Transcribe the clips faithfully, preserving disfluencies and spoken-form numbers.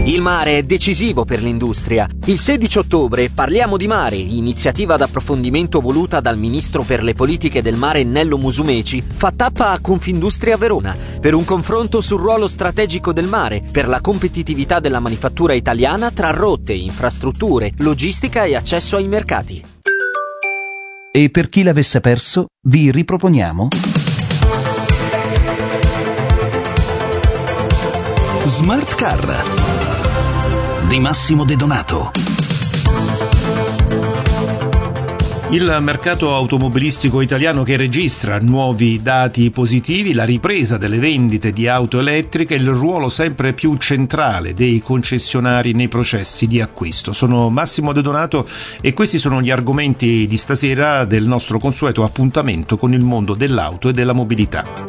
Il mare è decisivo per l'industria. Il sedici ottobre Parliamo di Mare, iniziativa d'approfondimento voluta dal ministro per le politiche del mare Nello Musumeci, fa tappa a Confindustria Verona per un confronto sul ruolo strategico del mare per la competitività della manifattura italiana tra rotte, infrastrutture, logistica e accesso ai mercati. E per chi l'avesse perso, vi riproponiamo Smart Car di Massimo De Donato. Il mercato automobilistico italiano che registra nuovi dati positivi, la ripresa delle vendite di auto elettriche e il ruolo sempre più centrale dei concessionari nei processi di acquisto. Sono Massimo De Donato e questi sono gli argomenti di stasera del nostro consueto appuntamento con il mondo dell'auto e della mobilità.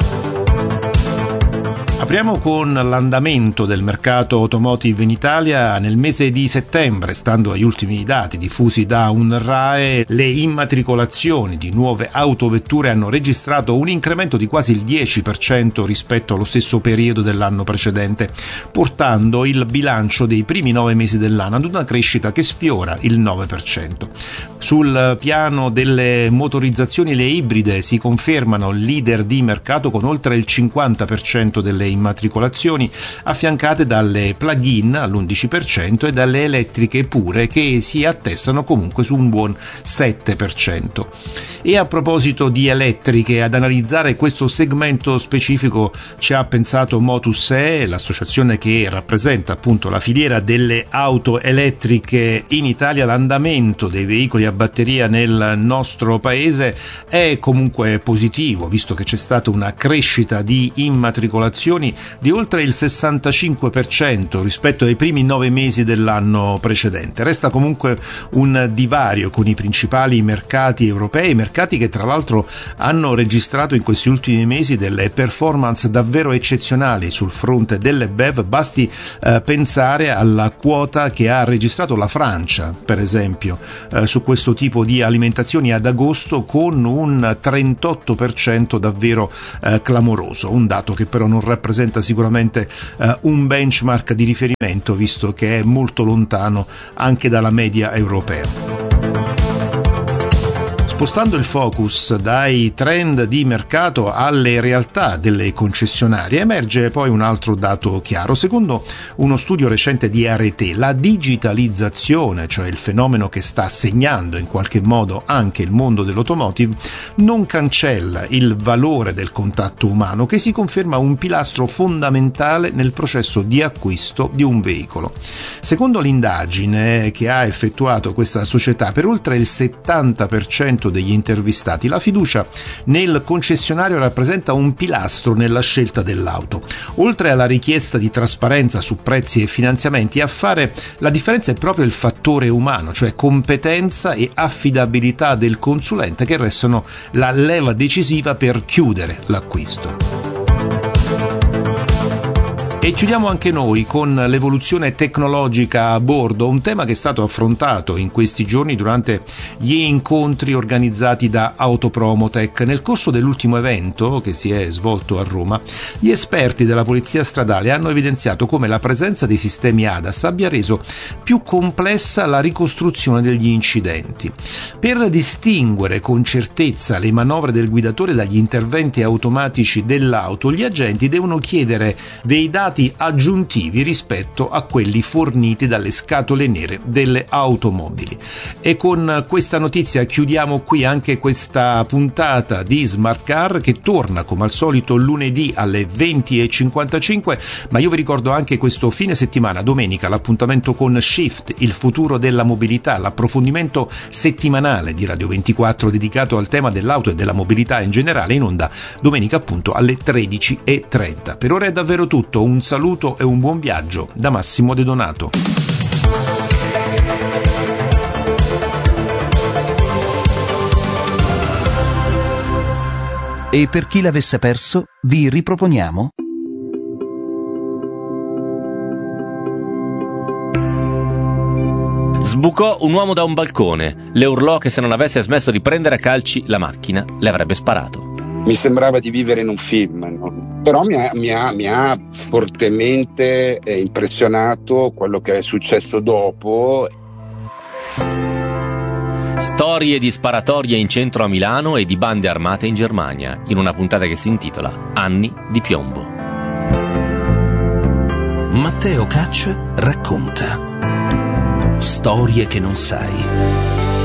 Apriamo con l'andamento del mercato automotive in Italia. Nel mese di settembre, stando agli ultimi dati diffusi da UNRAE, le immatricolazioni di nuove autovetture hanno registrato un incremento di quasi il dieci per cento rispetto allo stesso periodo dell'anno precedente, portando il bilancio dei primi nove mesi dell'anno ad una crescita che sfiora il nove per cento. Sul piano delle motorizzazioni, le ibride si confermano leader di mercato con oltre il cinquanta per cento delle immatricolazioni, affiancate dalle plug-in all'undici per cento e dalle elettriche pure che si attestano comunque su un buon sette per cento. E a proposito di elettriche, ad analizzare questo segmento specifico ci ha pensato Motus-E, l'associazione che rappresenta appunto la filiera delle auto elettriche in Italia. L'andamento dei veicoli a batteria nel nostro paese è comunque positivo, visto che c'è stata una crescita di immatricolazioni di oltre il sessantacinque per cento rispetto ai primi nove mesi dell'anno precedente. Resta comunque un divario con i principali mercati europei, mercati che tra l'altro hanno registrato in questi ultimi mesi delle performance davvero eccezionali sul fronte delle B E V. Basti eh, pensare alla quota che ha registrato la Francia, per esempio, eh, su questo tipo di alimentazioni ad agosto, con un trentotto per cento davvero eh, clamoroso, un dato che però non rappresenta sicuramente eh, un benchmark di riferimento, visto che è molto lontano anche dalla media europea. Spostando il focus dai trend di mercato alle realtà delle concessionarie, emerge poi un altro dato chiaro. Secondo uno studio recente di Arete, la digitalizzazione, cioè il fenomeno che sta segnando in qualche modo anche il mondo dell'automotive, non cancella il valore del contatto umano, che si conferma un pilastro fondamentale nel processo di acquisto di un veicolo. Secondo l'indagine che ha effettuato questa società, per oltre il settanta per cento degli intervistati la fiducia nel concessionario rappresenta un pilastro nella scelta dell'auto. Oltre alla richiesta di trasparenza su prezzi e finanziamenti, a fare la differenza è proprio il fattore umano, cioè competenza e affidabilità del consulente, che restano la leva decisiva per chiudere l'acquisto. E chiudiamo anche noi con l'evoluzione tecnologica a bordo, un tema che è stato affrontato in questi giorni durante gli incontri organizzati da Autopromotech. Nel corso dell'ultimo evento, che si è svolto a Roma, gli esperti della Polizia Stradale hanno evidenziato come la presenza dei sistemi A D A S abbia reso più complessa la ricostruzione degli incidenti. Per distinguere con certezza le manovre del guidatore dagli interventi automatici dell'auto, gli agenti devono chiedere dei dati aggiuntivi rispetto a quelli forniti dalle scatole nere delle automobili. E con questa notizia chiudiamo qui anche questa puntata di Smart Car, che torna come al solito lunedì alle venti e cinquantacinque, ma io vi ricordo anche questo fine settimana, domenica, l'appuntamento con Shift, il futuro della mobilità, l'approfondimento settimanale di Radio ventiquattro dedicato al tema dell'auto e della mobilità in generale, in onda domenica appunto alle tredici e trenta. Per ora è davvero tutto, un saluto e un buon viaggio da Massimo De Donato. E per chi l'avesse perso, vi riproponiamo Sbucò un uomo da un balcone, le urlò che se non avesse smesso di prendere a calci la macchina le avrebbe sparato. Mi sembrava di vivere in un film, no? Però mi ha, mi ha, mi ha fortemente eh, impressionato quello che è successo dopo. Storie di sparatorie in centro a Milano e di bande armate in Germania, in una puntata che si intitola Anni di piombo. Matteo Caccia racconta storie che non sai.